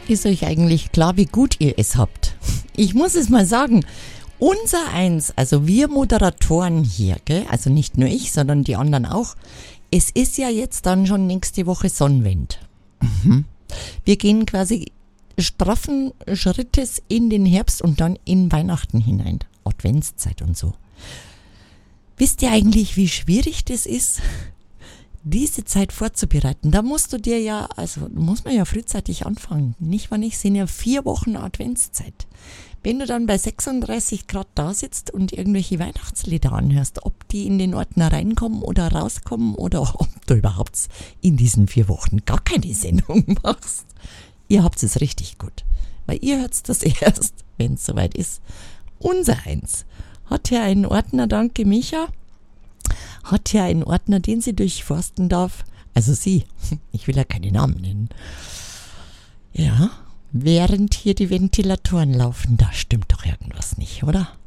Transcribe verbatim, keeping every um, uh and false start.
Ist euch eigentlich klar, wie gut ihr es habt? Ich muss es mal sagen, unser Eins, also wir Moderatoren hier, gell? Also nicht nur ich, sondern die anderen auch, es ist ja jetzt dann schon nächste Woche Sonnenwend. Mhm. Wir gehen quasi straffen Schrittes in den Herbst und dann in Weihnachten hinein. Adventszeit und so. Wisst ihr eigentlich, wie schwierig das ist, diese Zeit vorzubereiten? Da musst du dir ja, also muss man ja frühzeitig anfangen. Nicht wahr nicht? Sind ja vier Wochen Adventszeit. Wenn du dann bei sechsunddreißig Grad da sitzt und irgendwelche Weihnachtslieder anhörst, ob die in den Ordner reinkommen oder rauskommen oder ob du überhaupt in diesen vier Wochen gar keine Sendung machst, ihr habt es richtig gut. Weil ihr hört das erst, wenn es soweit ist. Unser Eins hat ja einen Ordner, danke Micha, hat ja einen Ordner, den sie durchforsten darf. Also sie, ich will ja keine Namen nennen. Ja, während hier die Ventilatoren laufen, da stimmt doch irgendwas nicht, oder?